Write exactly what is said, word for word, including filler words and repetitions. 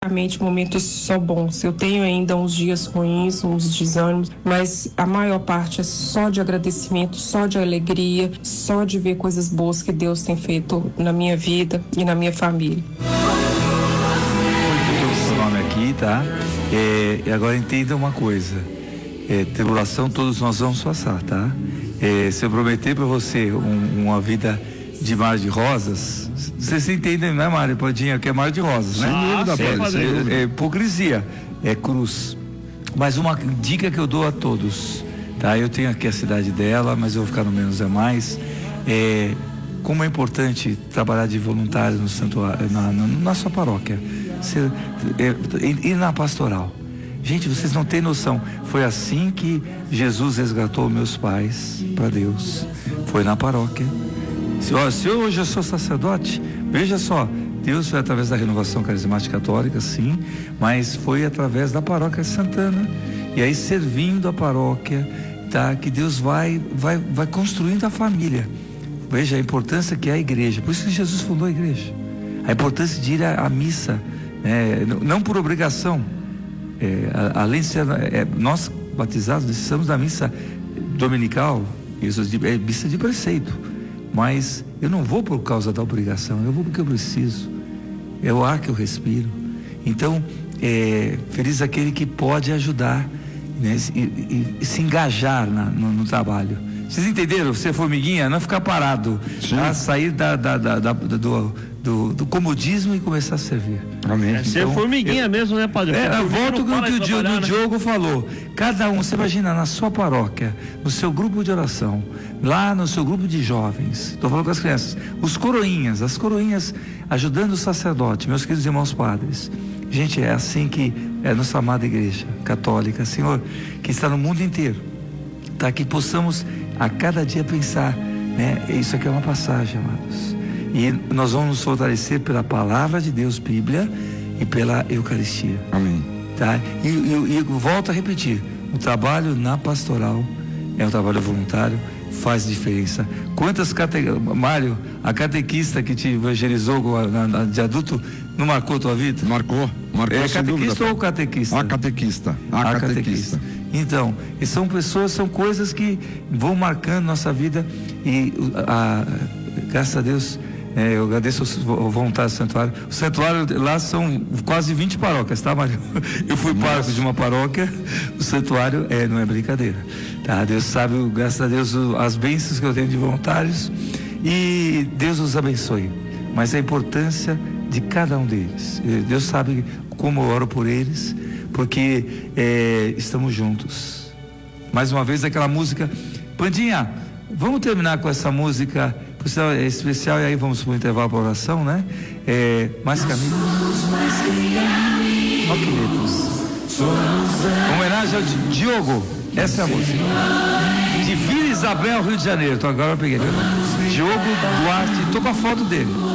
raramente momentos só bons. Eu tenho ainda uns dias ruins, uns desânimos, mas a maior parte é só de agradecimento, só de alegria, só de ver coisas boas que Deus tem feito na minha vida e na minha família. Foi o nome aqui, tá? É, e agora entenda uma coisa. É, tribulação todos nós vamos passar, tá? É, se eu prometer para você um, uma vida de mar de rosas, vocês entendem, né, Mário Padinha, que é mar de rosas, né? Ah, da sim, é, é hipocrisia, é cruz. Mas uma dica que eu dou a todos, tá? Eu tenho aqui a cidade dela, mas eu vou ficar no Menos é Mais. É, como é importante trabalhar de voluntário no santuário, na, na, na sua paróquia, ser, é, ir na pastoral. Gente, vocês não têm noção. Foi assim que Jesus resgatou meus pais para Deus. Foi na paróquia. Se, ó, se hoje eu sou sacerdote, veja só, Deus foi através da renovação carismática católica, sim, mas foi através da paróquia Santana. E aí, servindo a paróquia, tá? Que Deus vai, vai, vai construindo a família. Veja a importância que é a igreja. Por isso que Jesus fundou a igreja. A importância de ir à, à missa, né? não, não por obrigação. É, a, além de ser, é, nós batizados precisamos da missa dominical, isso é missa de preceito, mas eu não vou por causa da obrigação, eu vou porque eu preciso, é o ar que eu respiro. Então, é, feliz aquele que pode ajudar, né, e, e, e se engajar na, no, no trabalho. Vocês entenderam? Ser formiguinha, não ficar parado, tá? Sair da, da, da, da, do, do, do comodismo e começar a servir. Amém. É ser então, formiguinha eu, mesmo, né, padre? É, eu volto com o que o Diogo, né? Diogo falou. Cada um, você imagina, na sua paróquia, no seu grupo de oração, lá no seu grupo de jovens, estou falando com as crianças, os coroinhas, as coroinhas ajudando o sacerdote, meus queridos irmãos padres. Gente, é assim que é a nossa amada igreja católica, Senhor, que está no mundo inteiro, tá? Que possamos a cada dia pensar, né? Isso aqui é uma passagem, amados. E nós vamos nos fortalecer pela palavra de Deus, Bíblia, e pela Eucaristia. Amém. Tá? E, e, e volto a repetir, o trabalho na pastoral é um trabalho voluntário, faz diferença. Quantas catequistas, Mário, a catequista que te evangelizou na, na, de adulto, não marcou a tua vida? Marcou, marcou. É catequista ou catequista? A catequista. A, a catequista. catequista. Então, são pessoas, são coisas que vão marcando nossa vida e a, a, graças a Deus, é, eu agradeço o voluntário do santuário. O santuário lá são quase vinte paróquias, tá, Mário? Eu fui pároco de uma paróquia, o santuário é, não é brincadeira, tá? Deus sabe, graças a Deus, as bênçãos que eu tenho de voluntários e Deus os abençoe. Mas a importância de cada um deles, Deus sabe como eu oro por eles, porque é, estamos juntos. Mais uma vez aquela música, Pandinha, vamos terminar com essa música é especial e aí vamos para o intervalo para oração, né? É, mais caminhos. Olha que letras. Homenagem ao Diogo, essa é a música. De Vila Isabel, Rio de Janeiro. Então agora eu peguei. Diogo Duarte, tô com a foto dele.